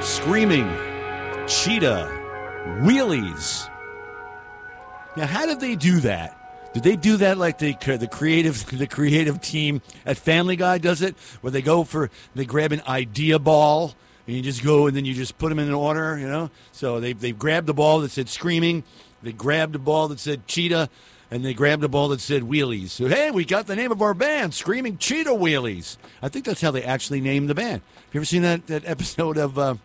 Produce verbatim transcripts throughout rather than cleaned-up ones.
Screaming Cheetah Wheelies. Now, how did they do that? Did they do that like the the creative the creative team at Family Guy does it, where they go for they grab an idea ball and you just go and then you just put them in an order, you know? So they they grabbed the ball that said Screaming, they grabbed the ball that said Cheetah, and they grabbed the ball that said Wheelies. So hey, we got the name of our band, Screaming Cheetah Wheelies. I think that's how they actually named the band. Have you ever seen that that episode of uh,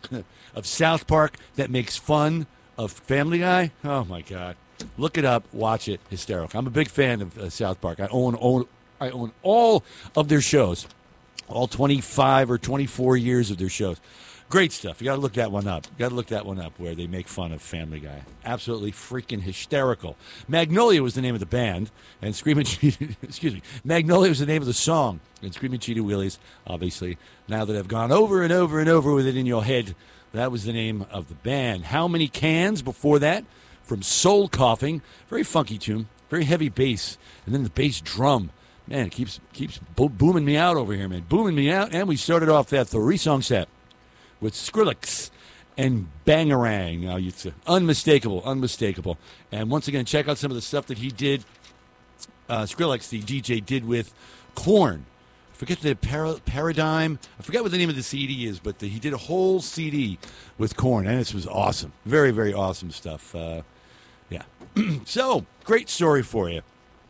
of South Park that makes fun of Family Guy? Oh my God. Look it up, watch it, hysterical. I'm a big fan of uh, South Park. I own, own I own all of their shows, all twenty-five or twenty-four years of their shows. Great stuff. You got to look that one up. You got to look that one up where they make fun of Family Guy. Absolutely freaking hysterical. Magnolia was the name of the band, and Screaming Cheetah, excuse me, Magnolia was the name of the song, and Screaming Cheetah Wheelies, obviously, now that I've gone over and over and over with it in your head, that was the name of the band. How Many Cans before that? From Soul Coughing, very funky tune, very heavy bass, and then the bass drum. Man, it keeps keeps bo- booming me out over here, man, booming me out. And we started off that three-song set with Skrillex and Bangarang. Now, it's unmistakable, unmistakable. And once again, check out some of the stuff that he did. Uh, Skrillex, the D J, did with Korn. I forget the para- Paradigm. I forget what the name of the C D is, but the, he did a whole C D with Korn, and this was awesome. Very, very awesome stuff. Uh, yeah. So, great story for you.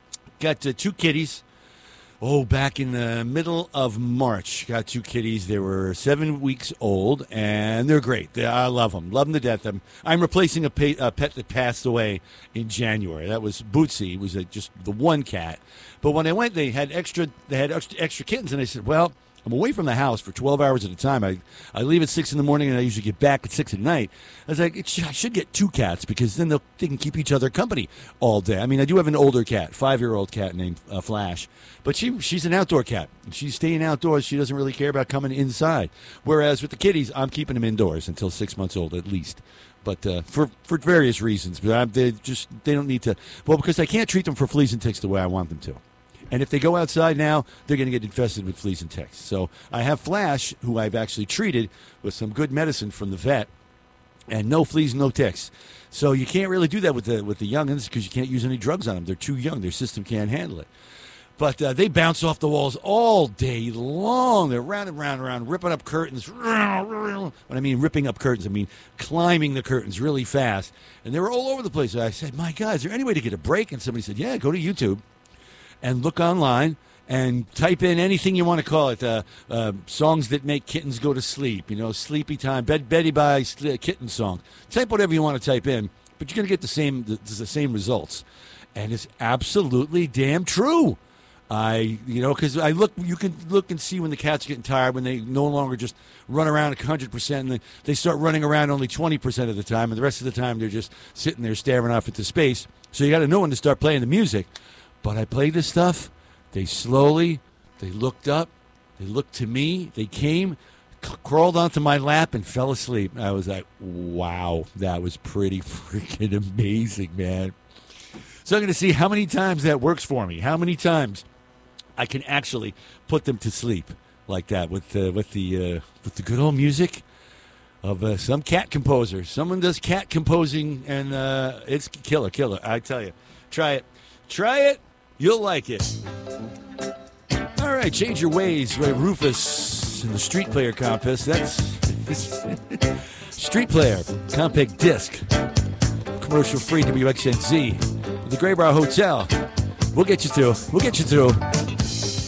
Got uh, two kitties. Oh, back in the middle of March, got two kitties. They were seven weeks old, and they're great. They, I love them. Love them to death. I'm, I'm replacing a, pay, a pet that passed away in January. That was Bootsy. It was a, just the one cat. But when I went, they had extra They had extra, extra kittens, and I said, well, I'm away from the house for twelve hours at a time. I, I leave at six in the morning, and I usually get back at six at night. I was like, it should, I should get two cats because then they'll, they can keep each other company all day. I mean, I do have an older cat, five-year-old cat named uh, Flash, but she she's an outdoor cat. She's staying outdoors. She doesn't really care about coming inside. Whereas with the kitties, I'm keeping them indoors until six months old at least. But uh, for for various reasons, but I, they just they don't need to. Well, because I can't treat them for fleas and ticks the way I want them to. And if they go outside now, they're going to get infested with fleas and ticks. So I have Flash, who I've actually treated with some good medicine from the vet, and no fleas, no ticks. So you can't really do that with the with the youngins because you can't use any drugs on them. They're too young. Their system can't handle it. But uh, they bounce off the walls all day long. They're round and round and round, ripping up curtains. When I mean ripping up curtains, I mean climbing the curtains really fast. And they were all over the place. So I said, my God, is there any way to get a break? And somebody said, yeah, go to YouTube and look online and type in anything you want to call it. Uh, uh, songs that make kittens go to sleep. You know, sleepy time, bed, Betty by kitten song. Type whatever you want to type in, but you're going to get the same the, the same results. And it's absolutely damn true. I, you know, because I look, you can look and see when the cat's getting tired, when they no longer just run around one hundred percent, and they, they start running around only twenty percent of the time, and the rest of the time they're just sitting there staring off into space. So you got to know when to start playing the music. But I played this stuff. They slowly, they looked up, they looked to me, they came, c- crawled onto my lap, and fell asleep. I was like, wow, that was pretty freaking amazing, man. So I'm going to see how many times that works for me, how many times I can actually put them to sleep like that with uh, with the uh, with the good old music of uh, some cat composer. Someone does cat composing, and uh, it's killer, killer. I tell you, try it, try it. You'll like it. All right, Change Your Ways by Rufus in the Street Player Compact. That's Street Player Compact Disc. Commercial free W X N Z. The Graybar Hotel. We'll get you through. We'll get you through.